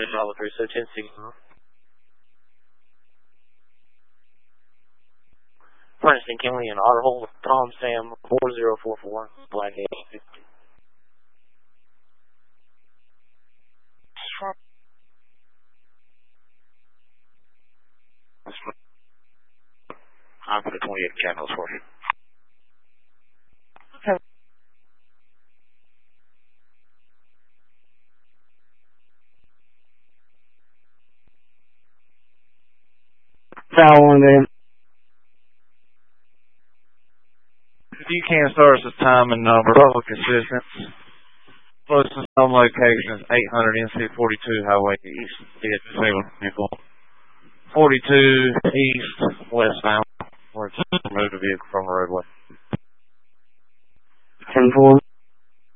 Morning, Bravo 3, so 10 signal. Princeton, Kinley, and Otterhole, Tom Sam 4044, Black 8. I'm for the 28 channels for you. Foul one then. If you can't start us this time and public assistance, closest home location is 800 NC 42 Highway East. Disabled vehicle. 42 East, westbound, where it's removed a vehicle from the roadway. 10-4.